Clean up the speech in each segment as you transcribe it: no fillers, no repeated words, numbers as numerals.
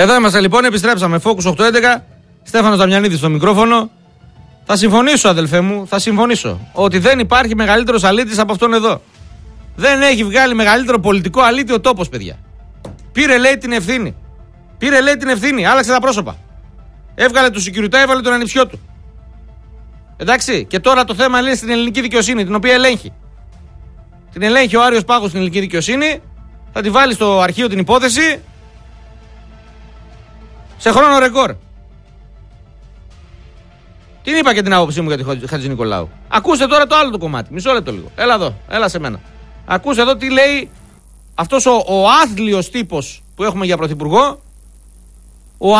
Εδώ είμαστε λοιπόν, επιστρέψαμε. Focus 811. Στέφανος Δαμιανίδης στο μικρόφωνο. Θα συμφωνήσω, αδελφέ μου, θα συμφωνήσω. Ότι δεν υπάρχει μεγαλύτερος αλήτης από αυτόν εδώ. Δεν έχει βγάλει μεγαλύτερο πολιτικό αλήτη ο τόπος, παιδιά. Πήρε, λέει, την ευθύνη. Πήρε, λέει, την ευθύνη. Άλλαξε τα πρόσωπα. Έβγαλε του security, έβαλε τον ανιψιό του. Εντάξει. Και τώρα το θέμα λέει στην ελληνική δικαιοσύνη, την οποία ελέγχει. Την ελέγχει ο Άριος Πάγος στην ελληνική δικαιοσύνη. Θα τη βάλει στο αρχείο την υπόθεση. Σε χρόνο ρεκόρ. Την είπα και την άποψή μου για τη Χατζηνικολάου. Ακούστε τώρα το άλλο το κομμάτι. Μισό λεπτό λίγο. Έλα εδώ, έλα σε μένα. Ακούστε εδώ τι λέει αυτός ο άθλιος τύπος που έχουμε για πρωθυπουργό. Ο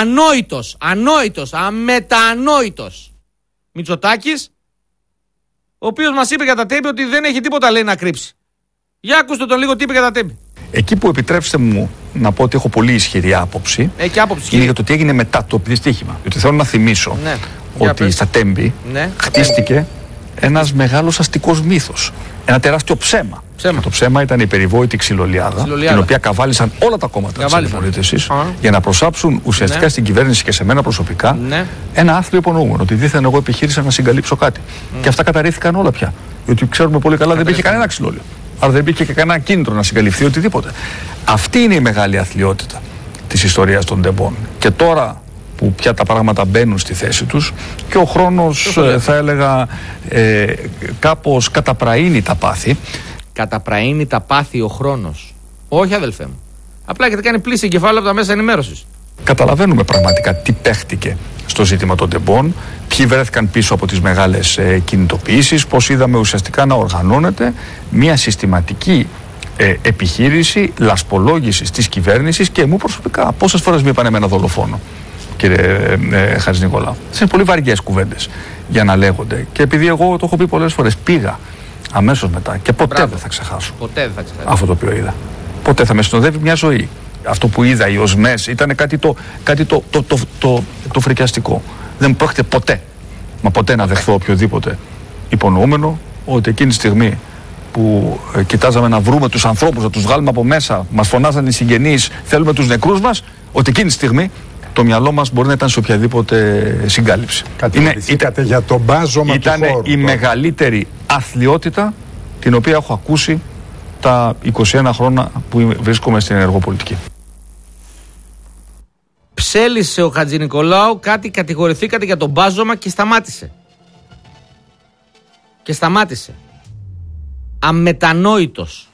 αμετανόητος Μητσοτάκης, ο οποίος μας είπε για τα τέμπη ότι δεν έχει τίποτα, λέει, να κρύψει. Για ακούστε τον λίγο τι είπε για τα τέμπη. Εκεί που επιτρέψτε μου να πω ότι έχω πολύ ισχυρή άποψη, είναι για το τι έγινε μετά το δυστύχημα. Γιατί θέλω να θυμίσω ότι στα Τέμπη χτίστηκε ένας μεγάλος αστικός μύθος. Ένα τεράστιο ψέμα. Το ψέμα ήταν η περιβόητη ξυλολιάδα, την οποία καβάλισαν όλα τα κόμματα της αντιπολίτευσης για να προσάψουν ουσιαστικά στην κυβέρνηση και σε μένα προσωπικά ένα άθλιο υπονοούμενο. Ότι δίθεν εγώ επιχείρησα να συγκαλύψω κάτι. Και αυτά καταρρίφθηκαν όλα πια. Γιατί ξέρουμε πολύ καλά δεν υπήρχε κανένα ξυλόλιο. Άρα δεν υπήρχε και κανένα κίνητρο να συγκαλυφθεί οτιδήποτε. Αυτή είναι η μεγάλη αθλιότητα της ιστορίας των τεμπών. Και τώρα που πια τα πράγματα μπαίνουν στη θέση τους και ο χρόνος, θα έλεγα, κάπως καταπραίνει τα πάθη. Καταπραίνει τα πάθη ο χρόνος. Όχι, αδελφέ μου. Απλά έχετε κάνει πλήση εγκεφάλου από τα μέσα ενημέρωσης. Καταλαβαίνουμε πραγματικά τι παίχτηκε στο ζήτημα των τεμπών, ποιοι βρέθηκαν πίσω από τις μεγάλες κινητοποιήσεις, πώς είδαμε ουσιαστικά να οργανώνεται μια συστηματική επιχείρηση λασπολόγησης της κυβέρνησης και μου προσωπικά. Πόσες φορές μου είπαν εμένα δολοφόνο, κύριε Χατζηνικολάου. Είναι πολύ βαριές κουβέντες για να λέγονται. Και επειδή εγώ το έχω πει πολλές φορές, πήγα αμέσως μετά και ποτέ δεν θα ξεχάσω αυτό το οποίο είδα. Ποτέ θα με συνοδεύει μια ζωή. Αυτό που είδα, οι οσμές, ήταν κάτι το φρικιαστικό. Δεν πρόκειται ποτέ να δεχθώ οποιοδήποτε υπονοούμενο ότι εκείνη τη στιγμή που κοιτάζαμε να βρούμε τους ανθρώπους, να τους βγάλουμε από μέσα, μας φωνάζαν οι συγγενείς, θέλουμε τους νεκρούς μας, ότι εκείνη τη στιγμή το μυαλό μας μπορεί να ήταν σε οποιαδήποτε συγκάλυψη. Για τον μπάζωμα του χώρου. Ήταν η μεγαλύτερη αθλιότητα την οποία έχω ακούσει τα 21 χρόνια που βρίσκομαι στην ενεργοπολιτική. Ψέλισε ο Χατζηνικολάου κάτι, κατηγορηθήκατε για τον μπάζωμα και σταμάτησε. Αμετανόητος.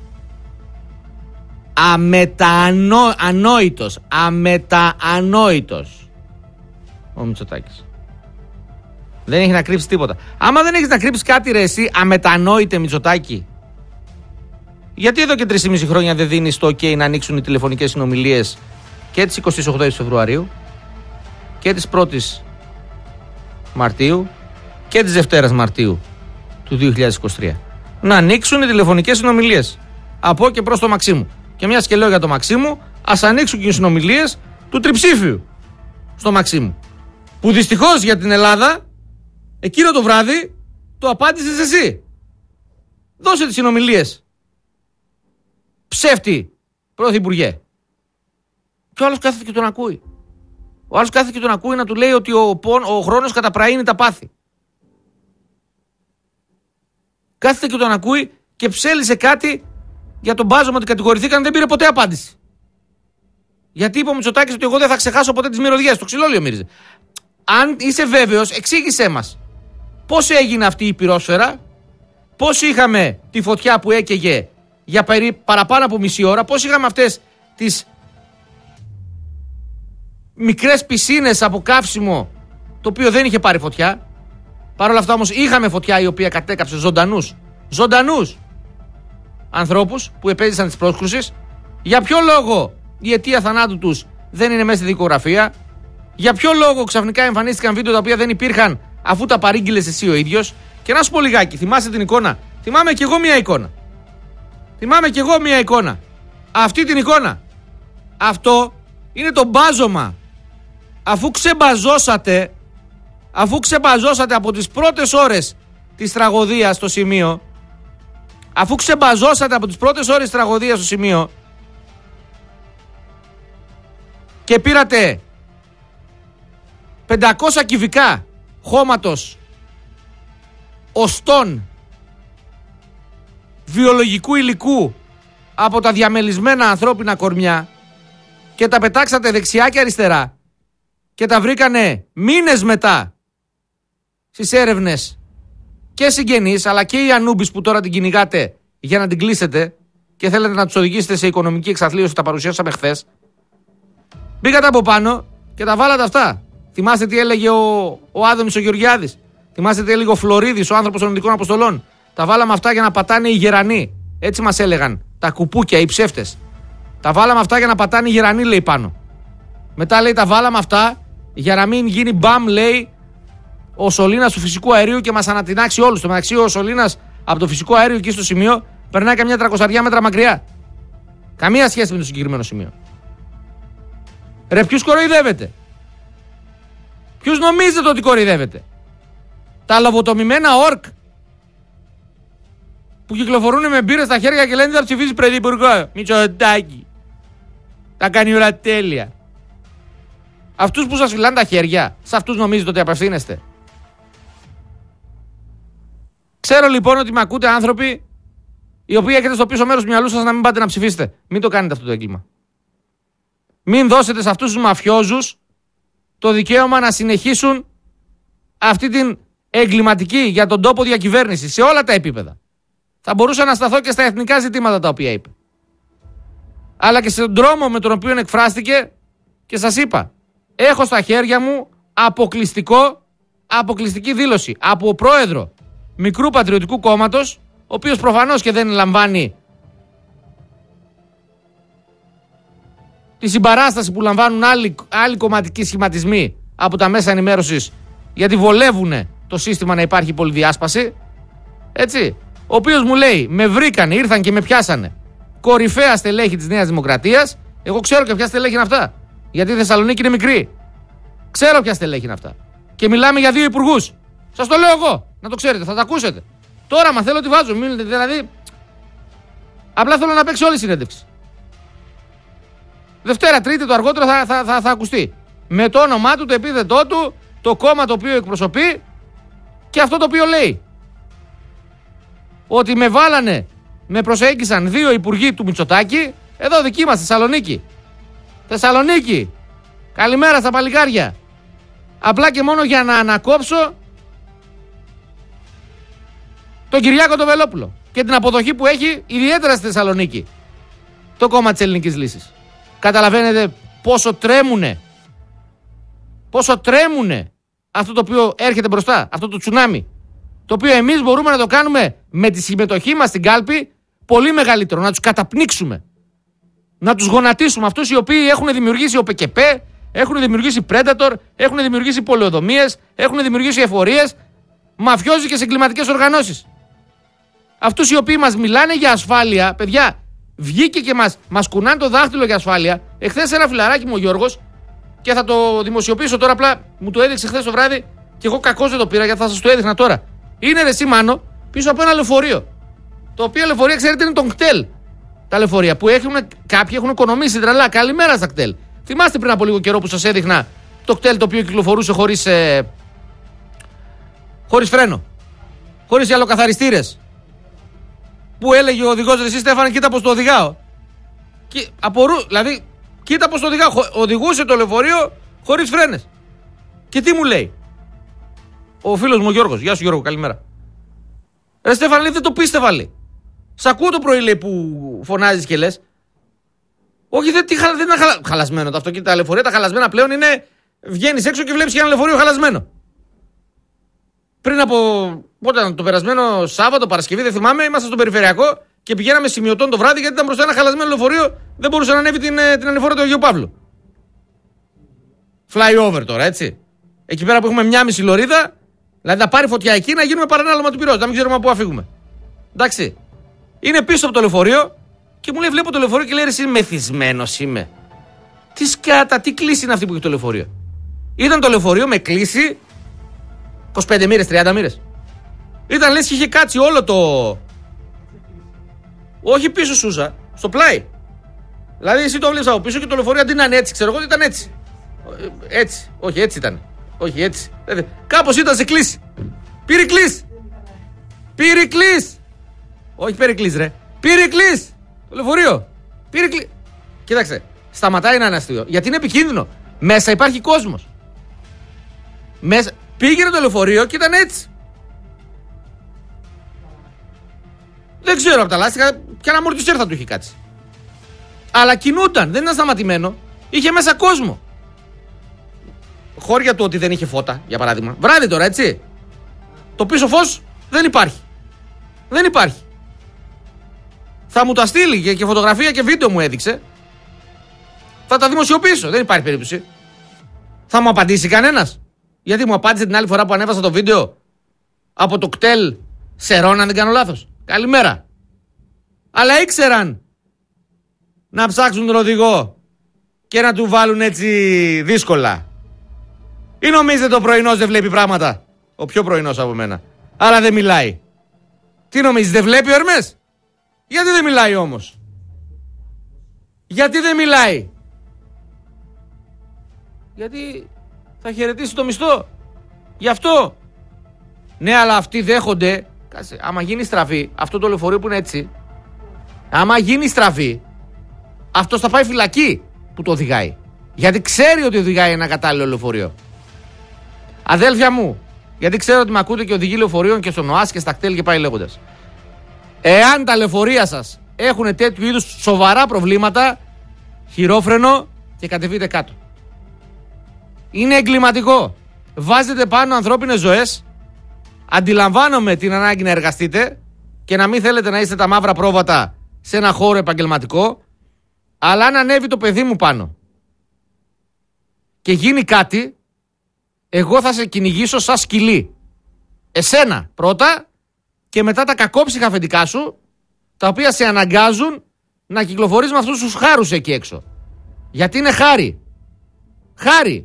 Αμετανόητος ο Μητσοτάκης. Δεν έχει να κρύψει τίποτα. Άμα δεν έχεις να κρύψεις κάτι, ρε εσύ, αμετανόητε Μητσοτάκη, γιατί εδώ και 3,5 χρόνια δεν δίνεις το OK να ανοίξουν οι τηλεφωνικές συνομιλίες και τις 28 Φεβρουαρίου και τις 1ης Μαρτίου και τις Δευτέρας Μαρτίου του 2023? Να ανοίξουν οι τηλεφωνικές συνομιλίες από και προς το Μαξίμου. Και μιας και λέω για το Μαξίμου, ας ανοίξουν και οι συνομιλίες του τριψήφιου στο Μαξίμου. Που δυστυχώς για την Ελλάδα, εκείνο το βράδυ, το απάντησες εσύ. Δώσε τις συνομιλίες, ψεύτη πρωθυπουργέ. Και ο άλλος κάθεται και τον ακούει. Ο άλλος κάθεται και τον ακούει να του λέει ότι ο χρόνος καταπραίνει τα πάθη. Κάθεται και τον ακούει και ψέλισε κάτι για τον μπάζωμα ότι κατηγορηθήκαν, δεν πήρε ποτέ απάντηση. Γιατί είπε ο Μητσοτάκης ότι εγώ δεν θα ξεχάσω ποτέ τις μυρωδιές. Το ξυλόλιο μύριζε. Αν είσαι βέβαιος, εξήγησέ μας. Πώς έγινε αυτή η πυρόσφαιρα, πώς είχαμε τη φωτιά που έκαιγε για παραπάνω από μισή ώρα, πώς είχαμε αυτές τις μικρές πισίνες από καύσιμο το οποίο δεν είχε πάρει φωτιά. Παρ' όλα αυτά όμως είχαμε φωτιά η οποία κατέκαψε ζωντανούς ανθρώπους που επέζησαν τις πρόσκρουσεις. Για ποιο λόγο η αιτία θανάτου τους δεν είναι μέσα στη δικογραφία? Για ποιο λόγο ξαφνικά εμφανίστηκαν βίντεο τα οποία δεν υπήρχαν αφού τα παρήγγειλες εσύ ο ίδιος? Και να σου πω λιγάκι, θυμάσαι την εικόνα? Θυμάμαι κι εγώ μια εικόνα. Αυτή την εικόνα. Αυτό είναι το μπάζωμα. Αφού ξεμπαζώσατε από τις πρώτες ώρες της τραγωδίας στο σημείο, και πήρατε 500 κυβικά χώματος οστών βιολογικού υλικού από τα διαμελισμένα ανθρώπινα κορμιά και τα πετάξατε δεξιά και αριστερά και τα βρήκανε μήνες μετά στις έρευνες και συγγενείς αλλά και οι Ανούμπης που τώρα την κυνηγάτε για να την κλείσετε και θέλετε να τους οδηγήσετε σε οικονομική εξαθλίωση, τα παρουσιάσαμε χθες. Μπήκατε από πάνω και τα βάλατε αυτά. Θυμάστε τι έλεγε ο Άδωνης ο Γεωργιάδης. Θυμάστε τι έλεγε ο Φλωρίδης, ο άνθρωπος των Ειδικών Αποστολών. Τα βάλαμε αυτά για να πατάνε οι γερανοί. Έτσι μας έλεγαν τα κουπούκια, οι ψεύτες. Τα βάλαμε αυτά για να πατάνε οι γερανοί, λέει πάνω. Μετά λέει τα βάλαμε αυτά για να μην γίνει μπαμ, λέει, ο σωλήνας του φυσικού αερίου και μας ανατινάξει όλους. Στο μεταξύ, ο σωλήνας από το φυσικό αέριο εκεί στο σημείο περνάει καμιά 300 μέτρα μακριά. Καμία σχέση με το συγκεκριμένο σημείο. Ρε, ποιους κοροϊδεύετε? Ποιους νομίζετε ότι κοροϊδεύετε? Τα λοβοτομημένα ορκ που κυκλοφορούν με μπύρες στα χέρια και λένε θα ψηφίσει πρωθυπουργό Μητσοτάκη. Τα κάνει όλα τέλεια. Αυτούς που σας φυλάνε τα χέρια, σε αυτούς νομίζετε ότι απευθύνεστε? Ξέρω λοιπόν ότι με ακούτε άνθρωποι οι οποίοι έχετε στο πίσω μέρος του μυαλού σας να μην πάτε να ψηφίσετε. Μην το κάνετε αυτό το έγκλημα. Μην δώσετε σε αυτούς τους μαφιόζους το δικαίωμα να συνεχίσουν αυτή την εγκληματική για τον τόπο διακυβέρνηση σε όλα τα επίπεδα. Θα μπορούσα να σταθώ και στα εθνικά ζητήματα τα οποία είπε. Αλλά και στον δρόμο με τον οποίο εκφράστηκε και σας είπα, έχω στα χέρια μου αποκλειστική δήλωση από πρόεδρο μικρού πατριωτικού κόμματος, ο οποίος προφανώς και δεν λαμβάνει τη συμπαράσταση που λαμβάνουν άλλοι κομματικοί σχηματισμοί από τα μέσα ενημέρωσης, γιατί βολεύουν το σύστημα να υπάρχει πολυδιάσπαση. Έτσι. Ο οποίος μου λέει, με βρήκανε, ήρθαν και με πιάσανε κορυφαία στελέχη της Νέας Δημοκρατίας. Εγώ ξέρω και ποια στελέχη είναι αυτά. Γιατί η Θεσσαλονίκη είναι μικρή. Ξέρω ποια στελέχη είναι αυτά. Και μιλάμε για 2 υπουργούς. Σας το λέω εγώ. Να το ξέρετε, θα τα ακούσετε. Τώρα, μα θέλω τη βάζω. Δηλαδή, απλά θέλω να παίξει όλη η συνέντευξη. Δευτέρα, Τρίτη, το αργότερο θα ακουστεί. Με το όνομά του, το επίθετό του, το κόμμα το οποίο εκπροσωπεί και αυτό το οποίο λέει. Ότι με βάλανε, με προσέγγισαν 2 υπουργοί του Μητσοτάκη, εδώ δική μας, Θεσσαλονίκη. Θεσσαλονίκη. Καλημέρα στα παλικάρια. Απλά και μόνο για να ανακόψω τον Κυριάκο τον Βελόπουλο και την αποδοχή που έχει ιδιαίτερα στη Θεσσαλονίκη το κόμμα της Ελληνικής Λύσης. Καταλαβαίνετε πόσο τρέμουνε αυτό το οποίο έρχεται μπροστά, αυτό το τσουνάμι, το οποίο εμείς μπορούμε να το κάνουμε με τη συμμετοχή μας στην κάλπη πολύ μεγαλύτερο, να τους καταπνίξουμε, να τους γονατίσουμε αυτούς οι οποίοι έχουν δημιουργήσει ΟΠΚΠ, έχουν δημιουργήσει Predator, έχουν δημιουργήσει πολεοδομίες, έχουν δημιουργήσει εφορίες, μαφιόζικες εγκληματικές οργανώσεις. Αυτούς οι οποίοι μας μιλάνε για ασφάλεια, παιδιά, βγήκε και μας κουνάνε το δάχτυλο για ασφάλεια. Εχθές ένα φιλαράκι μου ο Γιώργος, και θα το δημοσιοποιήσω τώρα, απλά μου το έδειξε χθες το βράδυ και εγώ κακώς δεν το πήρα γιατί θα σας το έδειχνα τώρα. Είναι ρε Σιμάνο πίσω από ένα λεωφορείο. Το οποίο λεωφορείο, ξέρετε, είναι τον κτέλ. Τα λεωφορεία που κάποιοι έχουν οικονομήσει τρελά. Καλημέρα στα κτέλ. Θυμάστε πριν από λίγο καιρό που σας έδειχνα το κτέλ το οποίο κυκλοφορούσε χωρίς φρένο, χωρίς αλλοκαθαριστήρες. Που έλεγε ο οδηγός, εσύ Στέφανε, κοίτα πως το οδηγάω. Δηλαδή, κοίτα πως το οδηγάω. Οδηγούσε το λεωφορείο χωρίς φρένες. Και τι μου λέει ο φίλος μου ο Γιώργος? Γεια σου Γιώργο, καλημέρα. Ρε Στέφανε, λέει, δεν το πίστευα, λέει. Σ' ακούω το πρωί, λέει, που φωνάζεις και λες. Όχι, δεν είναι χαλασμένο το αυτοκίνητο. Τα λεωφορεία τα χαλασμένα πλέον είναι. Βγαίνεις έξω και βλέπεις και ένα λεωφορείο χαλασμένο. Πριν από. Πότε ήταν, το περασμένο Σάββατο, Παρασκευή, δεν θυμάμαι, ήμασταν στον περιφερειακό και πηγαίναμε σημειωτών το βράδυ γιατί ήταν μπροστά ένα χαλασμένο λεωφορείο, δεν μπορούσε να ανέβει την ανηφόρα του Αγίου Παύλου. Flyover τώρα, έτσι. Εκεί πέρα που έχουμε 1,5 λωρίδα, δηλαδή να πάρει φωτιά εκεί να γίνουμε παρανάλωμα του πυρός, να μην ξέρουμε από πού αφήγουμε. Εντάξει. Είναι πίσω από το λεωφορείο και μου λέει: βλέπω το λεωφορείο και λέει: εσύ μεθυσμένος είμαι. Τι σκάτα, τι κλίση είναι αυτή που έχει το λεωφορείο? Ήταν το λεωφορείο με κλίση 25 μοίρες, 30 μοίρες. Ήταν λες και είχε κάτσει όλο το. Όχι πίσω Σούζα, στο πλάι. Δηλαδή, εσύ το βλέπεις από πίσω και το λεωφορείο αντί να είναι έτσι, ξέρω εγώ, ήταν έτσι. Έτσι. Όχι, έτσι ήταν. Όχι, έτσι. Κάπως ήταν σε κλίση. Πύρικλης. Όχι Περικλής, ρε. Πύρικλης. Το λεωφορείο. Πύρικλης. Κοίταξε. Σταματάει να είναι αστείο. Γιατί είναι επικίνδυνο. Μέσα υπάρχει κόσμος. Μέσα... Πήγαινε το λεωφορείο και ήταν έτσι. Δεν ξέρω από τα λάστιχα, και ένα μορτισέρ θα του είχε κάτσει. Αλλά κινούταν, δεν ήταν σταματημένο. Είχε μέσα κόσμο. Χώρια του ότι δεν είχε φώτα, για παράδειγμα. Βράδυ τώρα, έτσι. Το πίσω φως δεν υπάρχει. Δεν υπάρχει. Θα μου τα στείλει και φωτογραφία και βίντεο μου έδειξε. Θα τα δημοσιοποιήσω. Δεν υπάρχει περίπτωση. Θα μου απαντήσει κανένας? Γιατί μου απάντησε την άλλη φορά που ανέβασα το βίντεο από το κτέλ Σερών, αν δεν κάνω λάθος. Καλημέρα. Αλλά ήξεραν να ψάξουν τον οδηγό και να του βάλουν έτσι δύσκολα. Ή νομίζετε το πρωινός δεν βλέπει πράγματα? Ο πιο πρωινός από μένα. Άρα δεν μιλάει. Τι νομίζεις, δεν βλέπει ο Ερμές? Γιατί δεν μιλάει όμως? Γιατί δεν μιλάει? Γιατί θα χαιρετήσει το μισθό. Γι' αυτό. Ναι, αλλά αυτοί δέχονται. Κάτσε, άμα γίνει στραβή, αυτό το λεωφορείο που είναι έτσι, άμα γίνει στραβή, αυτός θα πάει φυλακή που το οδηγάει. Γιατί ξέρει ότι οδηγάει ένα κατάλληλο λεωφορείο. Αδέλφια μου, γιατί ξέρω ότι με ακούτε και οδηγεί λεωφορείων και στον ΟΑΣ και στα κτέλ και πάει λέγοντας. Εάν τα λεωφορεία σας έχουν τέτοιου είδους σοβαρά προβλήματα, χειρόφρενο και κατεβείτε κάτω. Είναι εγκληματικό. Βάζετε πάνω ανθρώπινες ζωές. Αντιλαμβάνομαι την ανάγκη να εργαστείτε και να μην θέλετε να είστε τα μαύρα πρόβατα σε ένα χώρο επαγγελματικό, αλλά αν ανέβει το παιδί μου πάνω και γίνει κάτι, εγώ θα σε κυνηγήσω σαν σκυλί. Εσένα πρώτα και μετά τα κακόψυχα αφεντικά σου, τα οποία σε αναγκάζουν να κυκλοφορείς με αυτούς τους χάρους εκεί έξω. Γιατί είναι χάρη. Χάρη.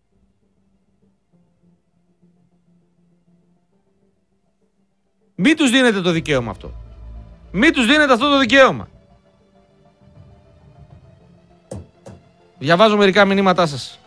Μην τους δίνετε το δικαίωμα αυτό. Μην τους δίνετε αυτό το δικαίωμα. Διαβάζω μερικά μηνύματά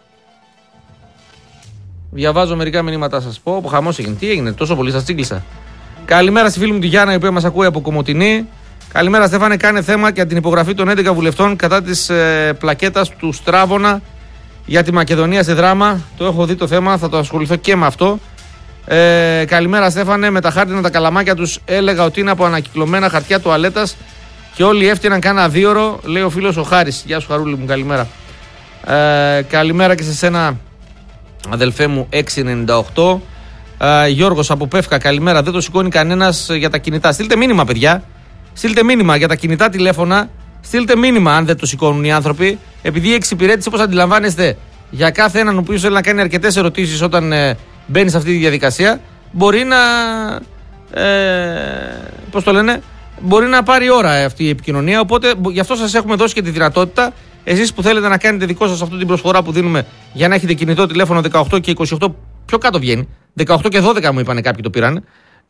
σας. Πω, χαμός έγινε. Τι έγινε, τόσο πολύ σας τσίγκλισα. Καλημέρα στη φίλη μου τη Γιάννα, η οποία μας ακούει από Κομοτηνή. Καλημέρα Στέφανε, κάνε θέμα για την υπογραφή των 11 βουλευτών κατά της πλακέτας του Στράβωνα για τη Μακεδονία σε δράμα. Το έχω δει το θέμα, θα το ασχοληθώ και με αυτό. Καλημέρα Στέφανε, με τα χάρτινα τα καλαμάκια τους έλεγα ότι είναι από ανακυκλωμένα χαρτιά τουαλέτας και όλοι έφτιαναν κάνα 2 ώρο, λέει ο φίλος ο Χάρης. Γεια σου Χαρούλη μου, καλημέρα. Καλημέρα και σε σένα αδελφέ μου 698. Γιώργος από Πεύκα, καλημέρα. Δεν το σηκώνει κανένας για τα κινητά. Στείλτε μήνυμα παιδιά. Στείλτε μήνυμα για τα κινητά τηλέφωνα. Στείλτε μήνυμα αν δεν το σηκώνουν οι άνθρωποι. Επειδή η εξυπηρέτηση, όπως αντιλαμβάνεστε, για κάθε έναν ο οποίος θέλει να κάνει αρκετές ερωτήσεις όταν μπαίνει σε αυτή τη διαδικασία, μπορεί να. Πώς το λένε, μπορεί να πάρει ώρα αυτή η επικοινωνία. Οπότε γι' αυτό σας έχουμε δώσει και τη δυνατότητα, εσείς που θέλετε να κάνετε δικό σας αυτή την προσφορά που δίνουμε για να έχετε κινητό τηλέφωνο 18 και 28, πιο κάτω βγαίνει. 18 και 12 μου είπανε, κάποιοι το πήραν.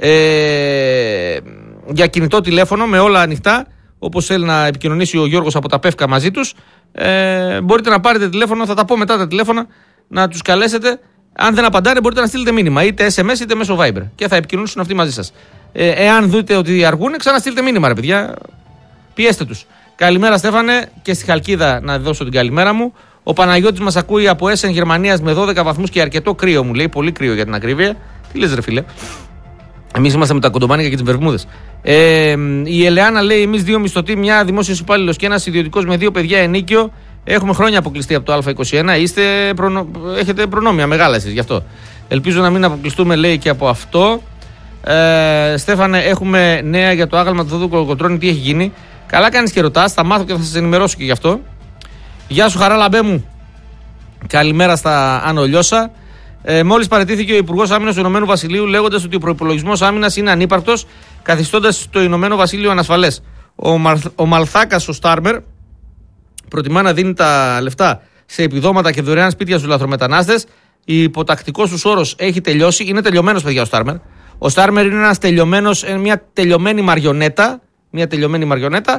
Για κινητό τηλέφωνο με όλα ανοιχτά, όπως θέλει να επικοινωνήσει ο Γιώργος από τα Πεύκα μαζί τους. Μπορείτε να πάρετε τηλέφωνο, θα τα πω μετά τα τηλέφωνα, να τους καλέσετε. Αν δεν απαντάνε, μπορείτε να στείλετε μήνυμα, είτε SMS είτε μέσω Viber, και θα επικοινωνήσουν αυτοί μαζί σας. Εάν δείτε ότι αργούν, ξαναστείλτε μήνυμα, ρε παιδιά. Πιέστε τους. Καλημέρα, Στέφανε, και στη Χαλκίδα να δώσω την καλημέρα μου. Ο Παναγιώτης μας ακούει από Έσεν Γερμανίας με 12 βαθμούς και αρκετό κρύο, μου λέει. Πολύ κρύο για την ακρίβεια. Τι λες, ρε φίλε. Εμείς είμαστε με τα κοντομάνικα και τις Βερμούδες. Η Ελεάνα λέει: εμείς 2 μισθωτοί, μια δημόσιος υπάλληλος και ένας ιδιωτικός με 2 παιδιά ενίκιο. Έχουμε χρόνια αποκλειστεί από το Α21. Έχετε προνόμια μεγάλα εσείς γι' αυτό. Ελπίζω να μην αποκλειστούμε, λέει, και από αυτό. Στέφανε, έχουμε νέα για το άγαλμα του Δόδου Κολοκοτρώνη. Τι έχει γίνει? Καλά κάνεις και ρωτάς. Θα μάθω και θα σας ενημερώσω και γι' αυτό. Γεια σου, Χαρά Λαμπέ μου. Καλημέρα στα Άνω Λιώσα. Μόλις παραιτήθηκε ο Υπουργός Άμυνας του Ηνωμένου Βασιλείου, λέγοντας ότι ο προϋπολογισμός άμυνας είναι ανύπαρκτος, καθιστώντας το Ηνωμένο Βασίλειο ανασφαλές. Ο Μαλθάκας, ο Στάρμερ, προτιμά να δίνει τα λεφτά σε επιδόματα και δωρεάν σπίτια στους λαθρομετανάστες. Η υποτακτικός τους όρος έχει τελειώσει. Είναι τελειωμένος, παιδιά, ο Στάρμερ. Ο Στάρμερ είναι μια τελειωμένη μαριονέτα.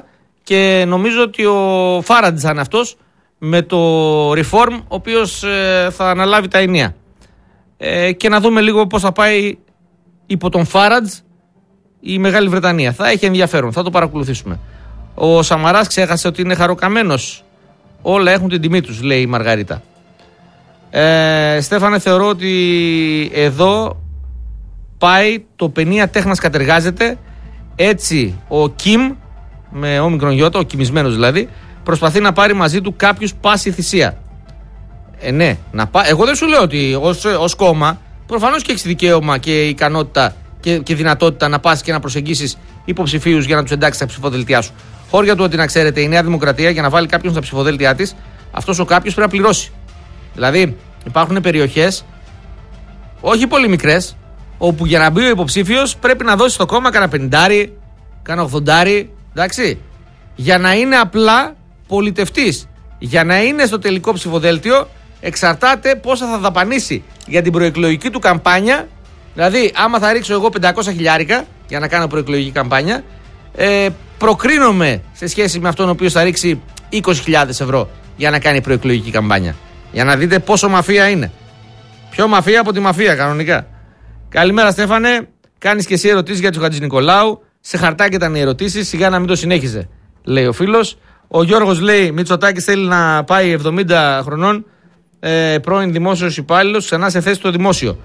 και νομίζω ότι ο Φάραντζ θα είναι αυτός με το Reform, ο οποίος θα αναλάβει τα ενία. Και να δούμε λίγο πώς θα πάει υπό τον Φάραντζ η Μεγάλη Βρετανία. Θα έχει ενδιαφέρον, θα το παρακολουθήσουμε. Ο Σαμαράς ξέχασε ότι είναι χαροκαμένος. Όλα έχουν την τιμή τους, λέει η Μαργαρίτα. Στέφανε, θεωρώ ότι εδώ πάει το παινία τέχνας κατεργάζεται. Έτσι ο Κιμ, με όμικρον γιώτα, ο κοιμισμένος δηλαδή, προσπαθεί να πάρει μαζί του κάποιους πάση θυσία. Ναι, εγώ δεν σου λέω ότι ως κόμμα προφανώς και έχεις δικαίωμα και ικανότητα και δυνατότητα να πας και να προσεγγίσεις υποψηφίους για να τους εντάξεις στα ψηφοδελτιά σου. Χώρια του ότι να ξέρετε, η Νέα Δημοκρατία για να βάλει κάποιον στα ψηφοδέλτιά της, αυτός ο κάποιος πρέπει να πληρώσει. Δηλαδή, υπάρχουν περιοχές, όχι πολύ μικρές, όπου για να μπει ο υποψήφιος πρέπει να δώσει στο κόμμα κάνα 50, κάνα 80, εντάξει, για να είναι απλά πολιτευτής. Για να είναι στο τελικό ψηφοδέλτιο, εξαρτάται πόσα θα δαπανίσει για την προεκλογική του καμπάνια. Δηλαδή, άμα θα ρίξω εγώ 500 χιλιάρικα για να κάνω προεκλογική καμπάνια, προκρίνομαι σε σχέση με αυτόν ο οποίος θα ρίξει 20.000 ευρώ για να κάνει προεκλογική καμπάνια. Για να δείτε πόσο μαφία είναι. Πιο μαφία από τη μαφία, κανονικά. Καλημέρα, Στέφανε. Κάνεις και εσύ ερωτήσεις για τον Χατζηνικολάου. Σε χαρτάκι ήταν οι ερωτήσεις. Σιγά να μην το συνέχιζε, λέει ο φίλος. Ο Γιώργος λέει: Μητσοτάκης θέλει να πάει 70 χρονών. Πρώην δημόσιος υπάλληλος, ξανά σε θέση στο δημόσιο.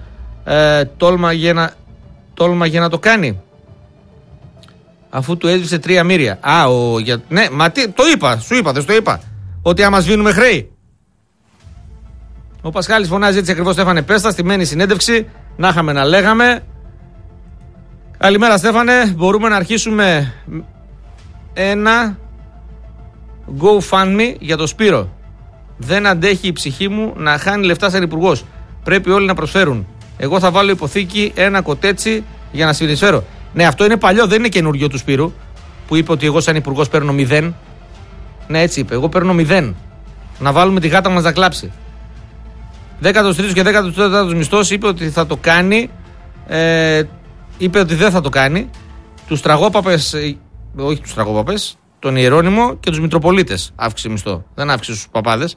Τόλμαγε να το κάνει. Αφού του έσβησε 3 μοίρια. Ναι, μα τι, το είπα, σου είπα, δεν το είπα. Ότι άμα σβήνουμε χρέη. Ο Πασχάλης φωνάζει έτσι ακριβώς, Στέφανε, πέστα, στημένη συνέντευξη. Να είχαμε να λέγαμε. Καλημέρα, Στέφανε. Μπορούμε να αρχίσουμε ένα GoFundMe για το Σπύρο. Δεν αντέχει η ψυχή μου να χάνει λεφτά σαν υπουργός. Πρέπει όλοι να προσφέρουν. Εγώ θα βάλω υποθήκη ένα κοτέτσι για να συνεισφέρω. Ναι, αυτό είναι παλιό, δεν είναι καινούριο του Σπύρου. Που είπε ότι εγώ σαν υπουργός παίρνω 0. Ναι, έτσι είπε. Εγώ παίρνω 0. Να βάλουμε τη γάτα μας να κλάψει. 13ος και 14ος μισθός είπε ότι θα το κάνει. Είπε ότι δεν θα το κάνει. Τους τραγόπαπες, όχι τους τραγόπαπες, τον Ιερώνυμο και τους Μητροπολίτες αύξησε μισθό. Δεν αύξησε στους παπάδες.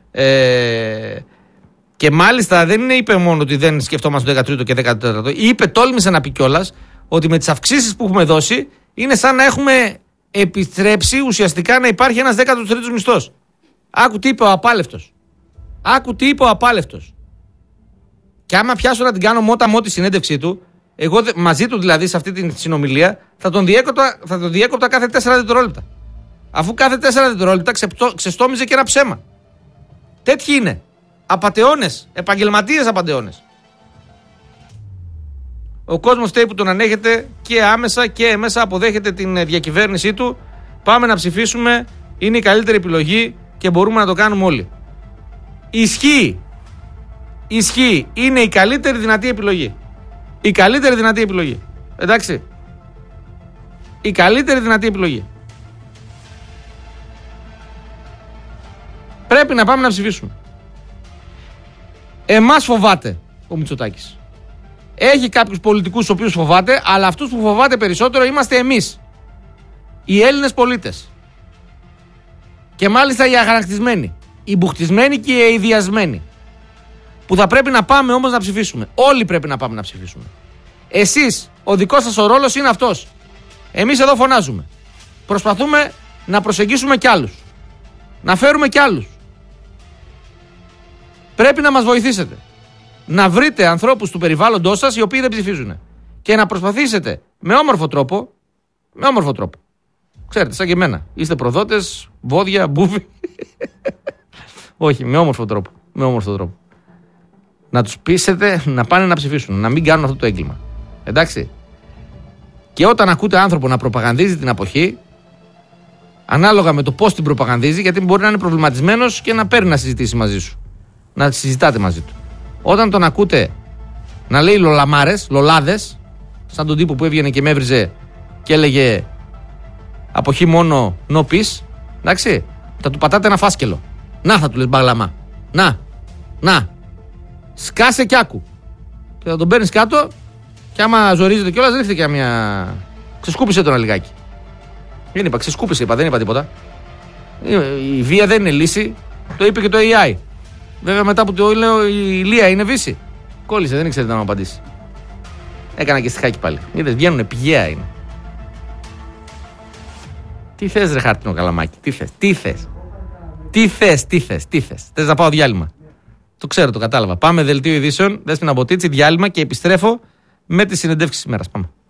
Και μάλιστα δεν είπε μόνο ότι δεν σκεφτόμαστε το 13ο και 14ο. Είπε, τόλμησε να πει κιόλας, ότι με τις αυξήσεις που έχουμε δώσει είναι σαν να έχουμε επιτρέψει ουσιαστικά να υπάρχει ένας 13ος μισθός. Άκου τι είπε ο απάλευτος. Και άμα πιάσω να την κάνω μότα-μότη συνέντευξή του, εγώ μαζί του δηλαδή σε αυτή την συνομιλία θα τον διέκοπτα κάθε 4 δευτερόλεπτα. Αφού κάθε 4 δευτερόλεπτα ξεστόμιζε και ένα ψέμα. Τέτοιοι είναι. Απατεώνες, επαγγελματίες απατεώνες. Ο κόσμος φταίει που τον ανέχεται και άμεσα και έμεσα αποδέχεται την διακυβέρνησή του. Πάμε να ψηφίσουμε. Είναι η καλύτερη επιλογή και μπορούμε να το κάνουμε όλοι. Ισχύει. Είναι η καλύτερη δυνατή επιλογή. Η καλύτερη δυνατή επιλογή. Εντάξει. Η καλύτερη δυνατή επιλογή. Πρέπει να πάμε να ψηφίσουμε. Εμάς φοβάται ο Μητσοτάκης. Έχει κάποιους πολιτικούς τους οποίους φοβάται, αλλά αυτούς που φοβάται περισσότερο είμαστε εμείς. Οι Έλληνες πολίτες. Και μάλιστα οι αγανακτισμένοι, οι μπουχτισμένοι και οι ιδιασμένοι. Που θα πρέπει να πάμε όμως να ψηφίσουμε. Όλοι πρέπει να πάμε να ψηφίσουμε. Εσείς, ο δικός σας ο ρόλος είναι αυτός. Εμείς εδώ φωνάζουμε. Προσπαθούμε να προσεγγίσουμε κι άλλους. Να φέρουμε κι άλλους. Πρέπει να μας βοηθήσετε. Να βρείτε ανθρώπους του περιβάλλοντός σας οι οποίοι δεν ψηφίζουν. Και να προσπαθήσετε με όμορφο τρόπο. Ξέρετε, σαν και εμένα. Είστε προδότες, βόδια, μπούφι. Όχι, με όμορφο τρόπο. Να τους πείσετε να πάνε να ψηφίσουν. Να μην κάνουν αυτό το έγκλημα. Εντάξει. Και όταν ακούτε άνθρωπο να προπαγανδίζει την αποχή, ανάλογα με το πώς την προπαγανδίζει, γιατί μπορεί να είναι προβληματισμένος και να παίρνει να συζητήσει μαζί σου. Να συζητάτε μαζί του. Όταν τον ακούτε να λέει λολαμάρες, λολάδες, σαν τον τύπο που έβγαινε και με έβριζε και έλεγε αποχή μόνο no peace, εντάξει, θα του πατάτε ένα φάσκελο. Να, θα του λες μπαγλαμά. Να. Σκάσε κι άκου. Και θα τον παίρνεις κάτω και άμα ζορίζεται κιόλας ρίχτε και μια. Ξεσκούπισε τον λιγάκι. Δεν είπα, ξεσκούπισε, δεν είπα τίποτα. Η βία δεν είναι λύση. Το είπε και το AI. Βέβαια μετά που το λέω η Λία είναι βύση. Κόλλησε, δεν ήξερε να μου απαντήσει. Έκανα και στιχάκι πάλι. Είδες, βγαίνουνε, πηγαία είναι. Τι θες ρε χάρτινο καλαμάκι, τι θες. Θες να πάω διάλειμμα. Το ξέρω, το κατάλαβα. Πάμε δελτίο ειδήσεων, Δέσποινα Μποτίτσι, διάλειμμα και επιστρέφω με τις συνεντεύξεις της ημέρας. Πάμε.